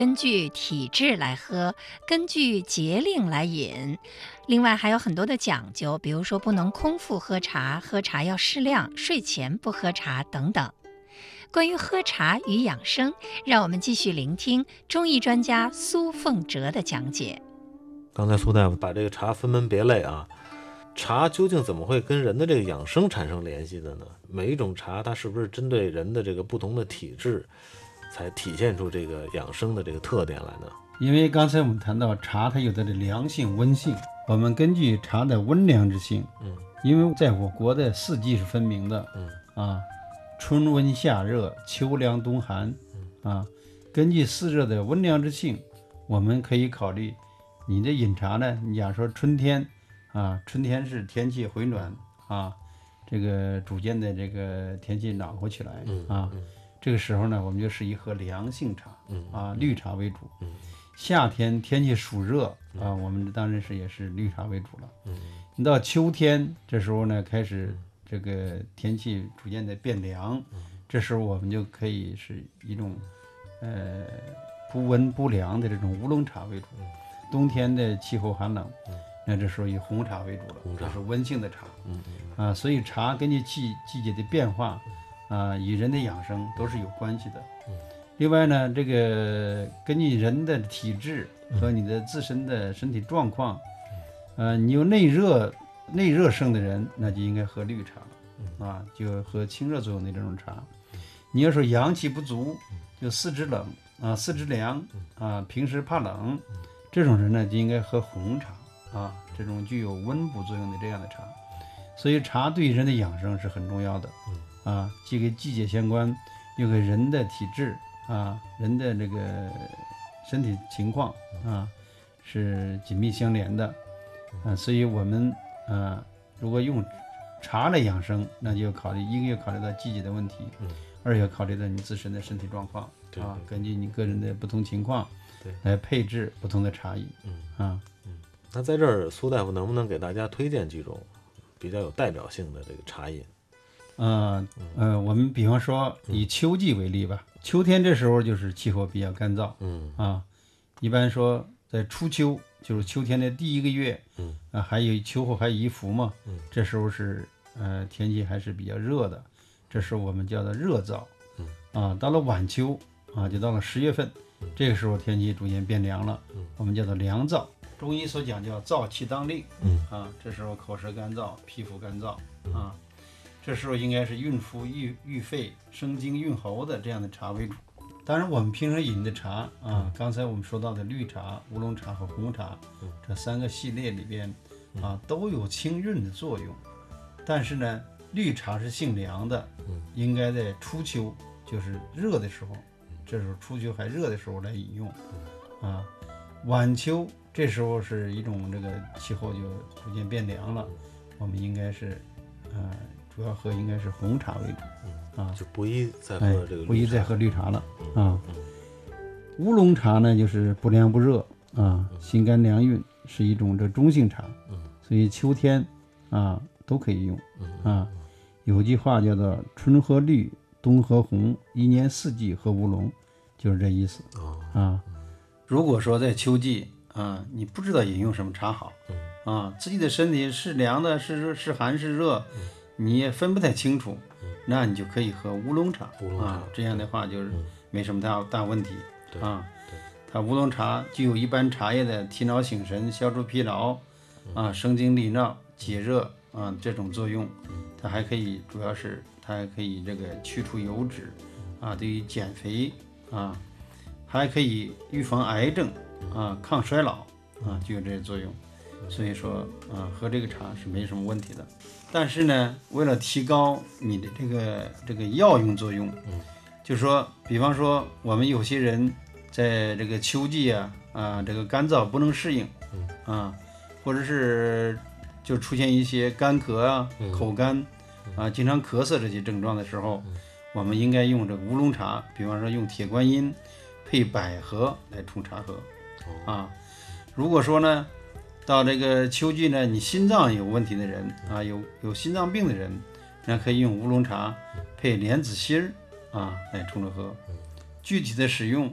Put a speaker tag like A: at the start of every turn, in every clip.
A: 根据体质来喝，根据节令来饮。另外还有很多的讲究，比如说不能空腹喝茶，喝茶要适量，睡前不喝茶等等。关于喝茶与养生，让我们继续聆听中医专家苏凤哲的讲解。
B: 刚才苏大夫把这个茶分门别类啊，茶究竟怎么会跟人的这个养生产生联系的呢？每一种茶它是不是针对人的这个不同的体质，才体现出这个养生的这个特点来呢？
C: 因为刚才我们谈到茶，它有它的凉性、温性，我们根据茶的温凉之性，因为在我国的四季是分明的，春温夏热，秋凉冬寒，根据四热的温凉之性，我们可以考虑你的饮茶呢。你假如说春天春天是天气回暖这个逐渐的这个天气暖和起来这个时候呢，我们就适宜喝凉性茶绿茶为主。夏天天气暑热我们当然是也是绿茶为主了。你到秋天这时候呢，开始这个天气逐渐的变凉，这时候我们就可以是一种不温不凉的这种乌龙茶为主。冬天的气候寒冷，那这时候以红茶为主了，这是温性的茶。所以茶根据季节的变化与人的养生都是有关系的。另外呢，这个根据人的体质和你的自身的身体状况，你有内热盛的人，那就应该喝绿茶就喝清热作用的这种茶。你要说阳气不足，就四肢冷四肢凉平时怕冷，这种人呢就应该喝红茶这种具有温补作用的这样的茶。所以茶对人的养生是很重要的既跟季节相关，又跟人的体质人的这个身体情况是紧密相连的所以我们如果用茶来养生，那就要考虑一个要考虑到季节的问题，二要考虑到你自身的身体状况根据你个人的不同情况来配置不同的茶饮
B: 那在这儿苏大夫能不能给大家推荐几种比较有代表性的这个茶饮？
C: 我们比方说以秋季为例吧，秋天这时候就是气候比较干燥一般说在初秋，就是秋天的第一个月还有秋后还有一伏嘛这时候是天气还是比较热的，这时候我们叫做热燥到了晚秋就到了10月份这个时候天气逐渐变凉了我们叫做凉燥。中医所讲叫燥气当令这时候口舌干燥，皮肤干燥这时候应该是孕妇郁肺生津润喉的这样的茶为主。当然我们平时饮的茶刚才我们说到的绿茶、乌龙茶和红茶这3个系列里边都有清润的作用，但是呢绿茶是性凉的应该在初秋，就是热的时候，这时候初秋还热的时候来饮用晚秋这时候是一种这个气候就逐渐变凉了，我们应该是主要喝应该是红茶为主
B: 就不宜再喝这个绿茶
C: 不宜再喝绿茶了乌龙茶呢就是不凉不热心肝凉运，是一种这中性茶所以秋天都可以用有句话叫做春喝绿，冬喝红，一年四季喝乌龙，就是这意思如果说在秋季你不知道饮用什么茶好自己的身体是凉的是寒是热你也分不太清楚那你就可以喝乌龙茶这样的话就是没什么大问题它乌龙茶具有一般茶叶的提脑醒神、消除疲劳生津利尿、解热这种作用。它还可以主要是它还可以这个去除油脂对于减肥还可以预防癌症抗衰老就有这些作用。所以说喝这个茶是没什么问题的。但是呢为了提高你的这个药用作用就是说比方说我们有些人在这个秋季这个干燥不能适应或者是就出现一些干咳口干经常咳嗽这些症状的时候我们应该用这个乌龙茶，比方说用铁观音配百合来冲茶喝如果说呢到这个秋季呢，你心脏有问题的人有心脏病的人，那可以用乌龙茶配莲子心来冲着喝具体的使用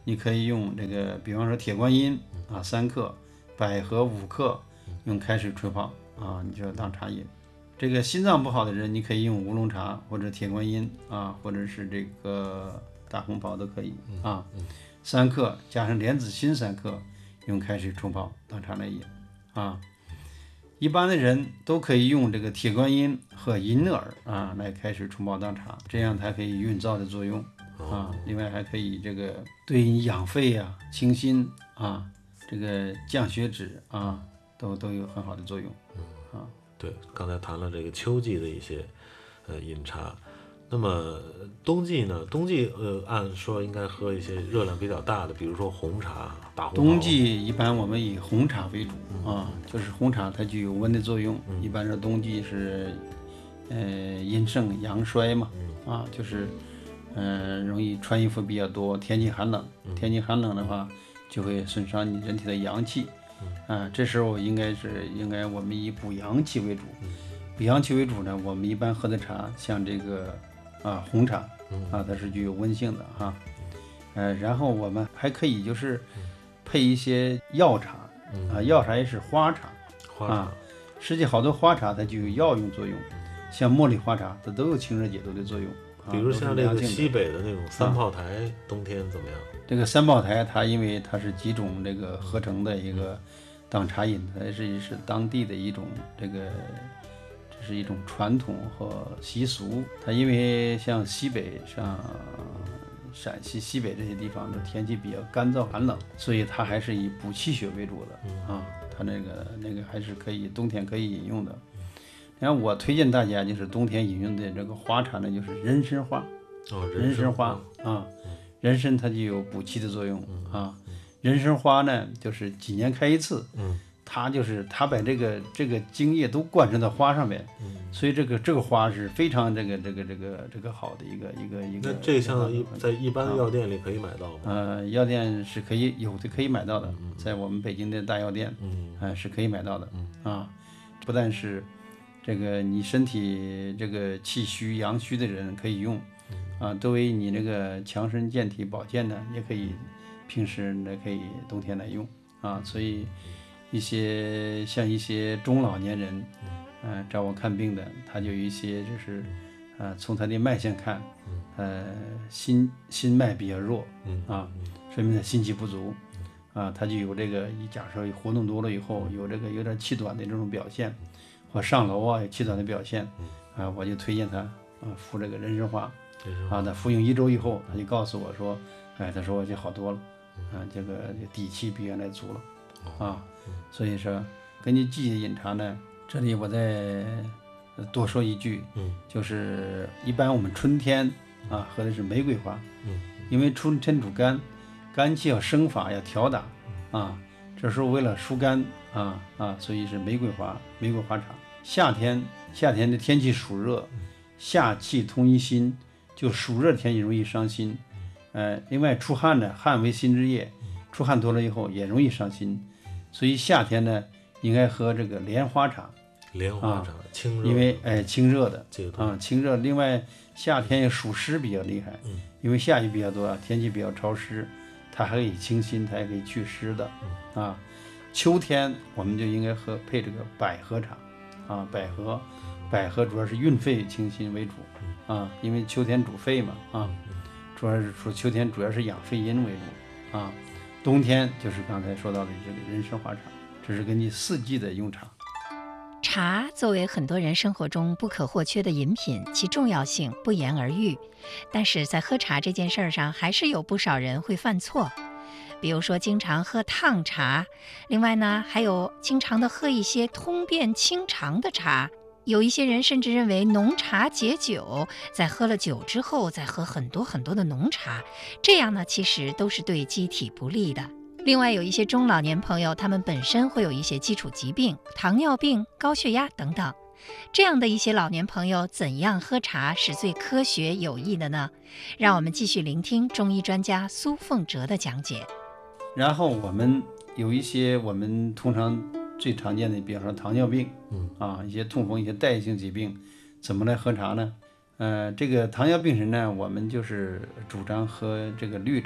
C: 你可以用这个，比方说铁观音啊3克，百合5克，用开水冲泡啊，你就要当茶饮。这个心脏不好的人，你可以用乌龙茶或者铁观音啊，或者是这个大红袍都可以啊。3克加上莲子心3克，用开水冲泡当茶来饮啊。一般的人都可以用这个铁观音和银耳啊来开水冲泡当茶，这样它可以运燥的作用啊。另外还可以这个对你养肺啊、清心啊、这个降血脂啊，都有很好的作用啊。
B: 对，刚才谈了这个秋季的一些饮茶，那么冬季呢？冬季按说应该喝一些热量比较大的，比如说红茶、大红袍。
C: 冬季一般我们以红茶为主啊，就是红茶它具有温的作用。一般是冬季是阴盛阳衰嘛，啊，就是容易穿衣服比较多，天气寒冷，天气寒冷的话就会损伤你人体的阳气。这时候应该我们以补阳气为主。补阳气为主呢，我们一般喝的茶像这个红茶啊，它是具有温性的哈。然后我们还可以就是配一些药茶啊，药茶也是花茶啊。实际好多花茶它就有药用作用，像茉莉花茶它都有清热解毒的作用。
B: 比如像这个西北的那种三炮台，冬天怎么样？
C: 这个三炮台它因为它是几种这个合成的一个当茶饮，它是当地的一种这是一种传统和习俗。它因为像西北像陕西西北这些地方的天气比较干燥寒冷，所以它还是以补气血为主的啊。它那个还是可以冬天可以饮用的。然后我推荐大家就是冬天饮用的这个花茶呢，就是人参花。人参花啊，人参它就有补气的作用啊。人参花呢，就是几年开一次。它把这个精液都灌输到花上面，所以这个花是非常这个好的一个。
B: 那这像在一般药店里可以买到吗？
C: 药店是可以买到的，在我们北京的大药店，是可以买到的啊。不但是这个你身体这个气虚阳虚的人可以用啊，作为你这个强身健体保健的，也可以平时可以冬天来用啊。所以一些中老年人找我看病的，他就有一些就是从他的脉象看，心脉比较弱啊，说明他心气不足啊，他就有这个假设活动多了以后有这个有点气短的这种表现，或上楼啊有气短的表现啊，我就推荐他服这个人参花啊。他服用1周以后，他就告诉我说，他说我就好多了这个底气比原来足了啊。所以说根据季节饮茶呢，这里我再多说一句，就是一般我们春天喝的是玫瑰花，因为春天主肝，肝气要生发要调打这时候为了疏肝所以是玫瑰花茶。夏天的天气暑热，夏气通于心，就暑热天气容易伤心。另外出汗呢，汗为心之液，出汗多了以后也容易伤心，所以夏天呢应该喝这个莲花茶。
B: 清热，
C: 因为清热的清热。另外夏天也暑湿比较厉害，因为下雨比较多天气比较潮湿，它还可以清心，它也可以祛湿的秋天我们就应该配这个百合茶百合主要是运肺清心为主因为秋天主肺嘛主要是秋天主要是养肺阴为主冬天就是刚才说到的这个人参花茶，这是根据4季的用茶。
A: 茶作为很多人生活中不可或缺的饮品，其重要性不言而喻。但是在喝茶这件事上，还是有不少人会犯错。比如说经常喝烫茶，另外呢，还有经常的喝一些通便清肠的茶。有一些人甚至认为浓茶解酒，在喝了酒之后再喝很多很多的浓茶，这样呢其实都是对机体不利的。另外有一些中老年朋友，他们本身会有一些基础疾病，糖尿病、高血压等等，这样的一些老年朋友怎样喝茶是最科学有益的呢？让我们继续聆听中医专家苏凤哲的讲解。
C: 然后我们有一些我们通常最常见的，比方说糖尿病一些痛风、一些代谢性疾病，怎么来喝茶呢？这个糖尿病人呢，我们就是主张喝这个绿茶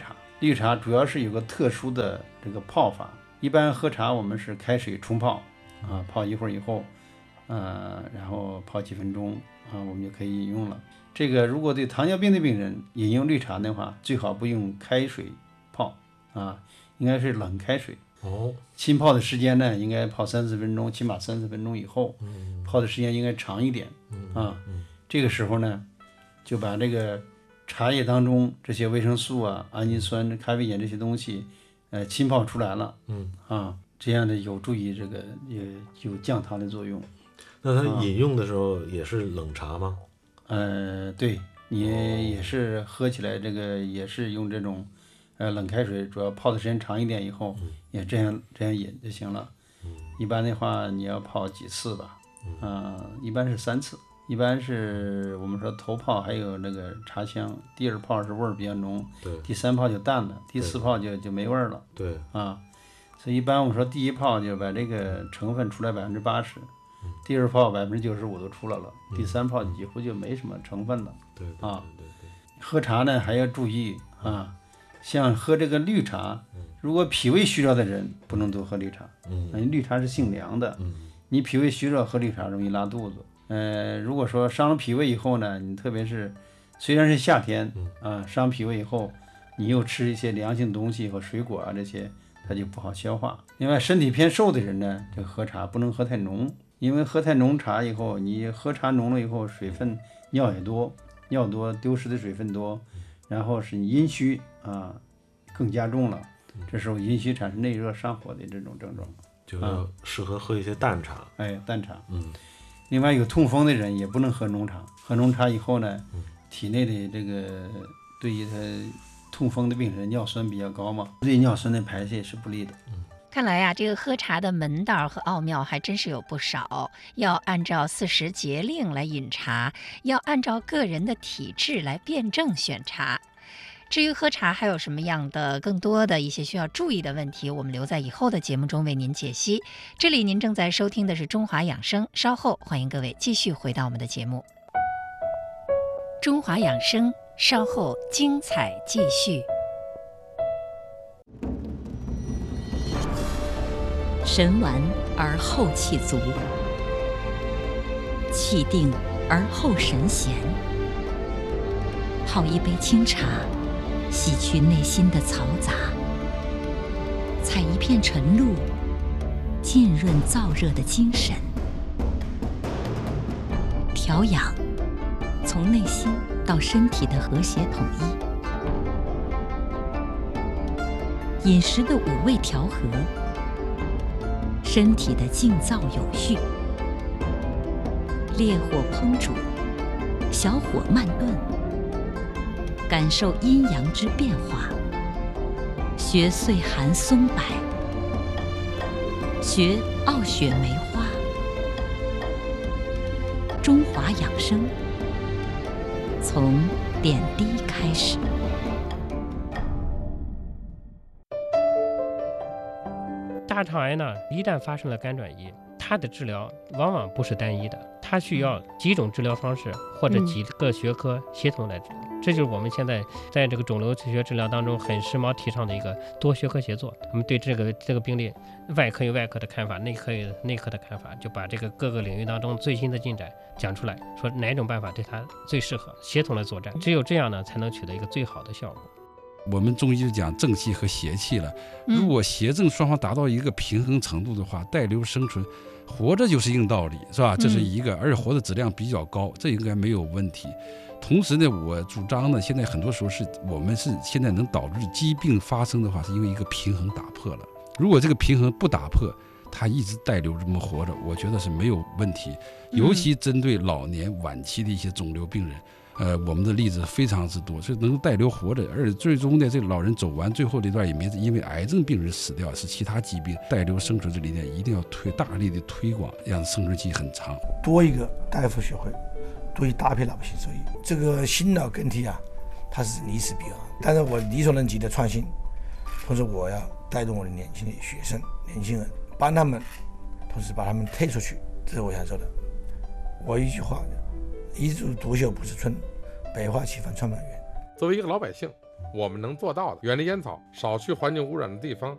C: 绿茶主要是有个特殊的这个泡法，一般喝茶我们是开水冲泡啊，泡一会儿以后，然后泡几分钟啊，我们就可以饮用了。这个如果对糖尿病的病人饮用绿茶的话，最好不用开水泡啊，应该是冷开水。浸泡的时间呢，应该泡30分钟，起码30分钟以后，泡的时间应该长一点啊。这个时候呢，就把这个茶叶当中这些维生素啊、氨基酸、咖啡碱这些东西，浸泡出来了，这样的有助于这个也有降糖的作用。
B: 那它饮用的时候也是冷茶吗？
C: 对，你也是喝起来这个也是用这种冷开水，主要泡的时间长一点以后，也这样饮就行了。一般的话你要泡几次吧？一般是3次。一般是我们说头泡还有那个茶香，第2泡是味儿比较浓，第3泡就淡了，第4泡就没味儿了。
B: 对
C: 啊，所以一般我们说第1泡就把这个成分出来80%，第2泡95%都出来了，第3泡几乎就没什么成分了。
B: 对。
C: 喝茶呢还要注意啊，像喝这个绿茶，如果脾胃虚弱的人不能多喝绿茶，绿茶是性凉的，你脾胃虚弱喝绿茶容易拉肚子。如果说伤了脾胃以后呢，你特别是虽然是夏天伤脾胃以后，你又吃一些凉性东西和水果啊这些，它就不好消化。另外身体偏瘦的人呢，这喝茶不能喝太浓，因为喝太浓茶以后，你喝茶浓了以后，水分尿也多，尿多丢失的水分多，然后是阴虚更加重了，这时候阴虚产生内热上火的这种症状，
B: 就要适合喝一些淡茶。
C: 淡茶。另外有痛风的人也不能喝浓茶，喝浓茶以后呢，体内的这个对于他痛风的病人尿酸比较高嘛，对尿酸的排泄是不利的。
A: 看来呀，这个喝茶的门道和奥妙还真是有不少，要按照40节令来饮茶，要按照个人的体质来辩证选茶。至于喝茶还有什么样的更多的一些需要注意的问题，我们留在以后的节目中为您解析。这里您正在收听的是中华养生，稍后欢迎各位继续回到我们的节目。中华养生，稍后精彩继续。
D: 神完而后气足，气定而后神闲。泡一杯清茶，洗去内心的嘈杂，采一片晨露，浸润燥热的精神。调养，从内心到身体的和谐统一。饮食的5味调和，身体的静躁有序。烈火烹煮，小火慢炖，感受阴阳之变化，学岁寒松柏，学傲雪梅花。中华养生，从点滴开始。
E: 大肠癌呢，一旦发生了肝转移，它的治疗往往不是单一的，它需要几种治疗方式或者几个学科协同来治疗。这就是我们现在在这个肿瘤学治疗当中很时髦提倡的一个多学科协作。我们对这个病例，外科有外科的看法，内科有内科的看法，就把这个各个领域当中最新的进展讲出来，说哪种办法对它最适合，协同来作战。只有这样呢，才能取得一个最好的效果。
F: 我们中医就讲正气和邪气了，如果邪正双方达到一个平衡程度的话，带瘤生存，活着就是硬道理，是吧？这是一个，而且活的质量比较高，这应该没有问题。同时呢，我主张呢，现在很多时候我们现在能导致疾病发生的话，是因为一个平衡打破了。如果这个平衡不打破，它一直带瘤这么活着，我觉得是没有问题。尤其针对老年晚期的一些肿瘤病人。我们的例子非常之多，所以能带瘤活着，而且最终呢，这个老人走完最后这段也没因为癌症病人死掉，是其他疾病。带瘤生存这理念一定要大力的推广，让生存期很长。
G: 多一个大夫学会，多一大批老百姓受益。这个新老更替啊，它是离死必然，但是我力所能及的创新，同时我要带动我的年轻的学生、年轻人，帮他们，同时把他们推出去，这是我想说的。我一句话，一株独秀不是春，百花齐放创满园。
H: 作为一个老百姓， 我们能做到的，远离烟草，少去环境污染的地方，